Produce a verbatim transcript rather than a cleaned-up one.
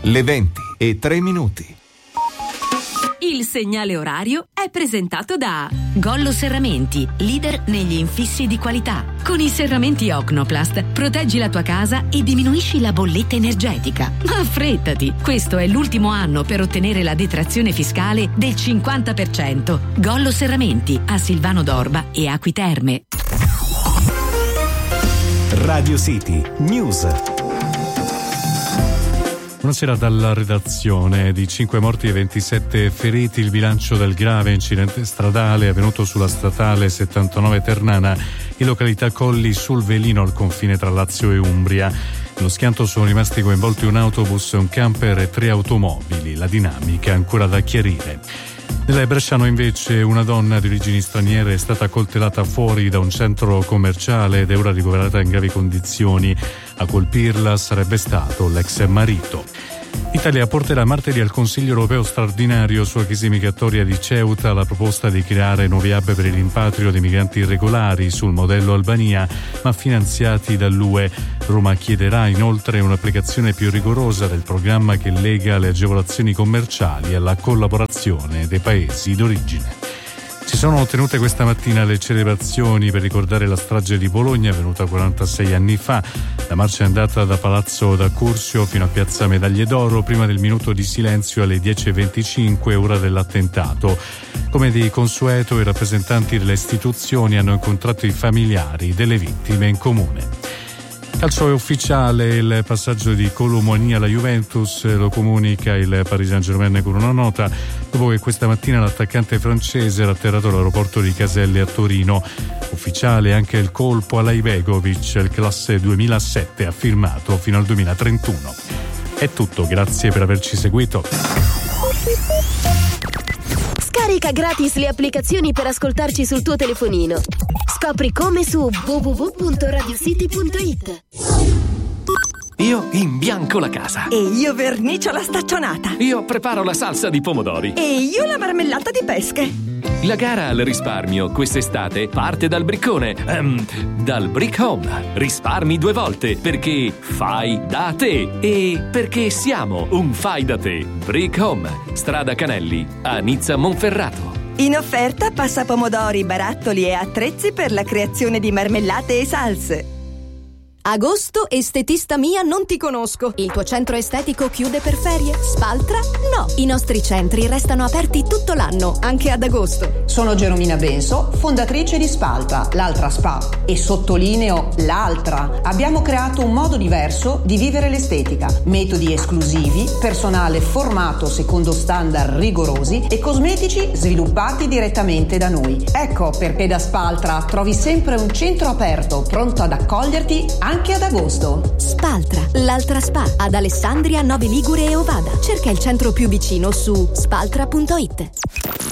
Le venti e tre minuti. Il segnale orario è presentato da Gollo Serramenti, leader negli infissi di qualità. Con i serramenti Ocnoplast proteggi la tua casa e diminuisci la bolletta energetica. Ma affrettati, questo è l'ultimo anno per ottenere la detrazione fiscale del cinquanta per cento. Gollo Serramenti a Silvano d'Orba e Acqui Terme. Radio City News. Buonasera dalla redazione. Di cinque morti e ventisette feriti il bilancio del grave incidente stradale avvenuto sulla statale settantanove Ternana in località Colli sul Velino al confine tra Lazio e Umbria. Nello schianto sono rimasti coinvolti un autobus, un camper e tre automobili. La dinamica è ancora da chiarire. Nella Bresciano invece una donna di origini straniere è stata coltellata fuori da un centro commerciale ed è ora ricoverata in gravi condizioni. A colpirla sarebbe stato l'ex marito. L'Italia porterà martedì al Consiglio europeo straordinario sulla crisi migratoria di Ceuta la proposta di creare nuovi hub per il rimpatrio dei migranti irregolari sul modello Albania, ma finanziati dall'U E. Roma chiederà inoltre un'applicazione più rigorosa del programma che lega le agevolazioni commerciali alla collaborazione dei paesi d'origine. Si sono tenute questa mattina le celebrazioni per ricordare la strage di Bologna avvenuta quarantasei anni fa. La marcia è andata da Palazzo d'Accursio fino a Piazza Medaglie d'Oro prima del minuto di silenzio alle dieci e venticinque, ora dell'attentato. Come di consueto, i rappresentanti delle istituzioni hanno incontrato i familiari delle vittime in comune. Calcio è ufficiale, il passaggio di Kolo Muani alla Juventus, lo comunica il Paris Saint-Germain con una nota, dopo che questa mattina l'attaccante francese era atterrato all'aeroporto di Caselle a Torino. Ufficiale anche il colpo alla Ibegovic, il classe duemilasette ha firmato fino al duemilatrentuno. È tutto, grazie per averci seguito. Scarica gratis le applicazioni per ascoltarci sul tuo telefonino. Scopri come su w w w punto radio city punto i t. Io imbianco la casa. E io vernicio la staccionata. Io preparo la salsa di pomodori. E io la marmellata di pesche. La gara al risparmio quest'estate parte dal briccone, um, dal Brick Home. Risparmi due volte perché fai da te e perché siamo un fai da te. Brick Home, strada Canelli, a Nizza Monferrato. In offerta passapomodori, barattoli e attrezzi per la creazione di marmellate e salse. Agosto, estetista mia, non ti conosco. Il tuo centro estetico chiude per ferie? Spaltra? No. I nostri centri restano aperti tutto l'anno, anche ad agosto. Sono Geromina Benso, fondatrice di Spaltra, l'altra spa. E sottolineo l'altra. Abbiamo creato un modo diverso di vivere l'estetica. Metodi esclusivi, personale formato secondo standard rigorosi e cosmetici sviluppati direttamente da noi. Ecco perché da Spaltra trovi sempre un centro aperto, pronto ad accoglierti anche ad agosto. Spaltra, l'altra spa, ad Alessandria, Nove Ligure e Ovada. Cerca il centro più vicino su spaltra punto i t.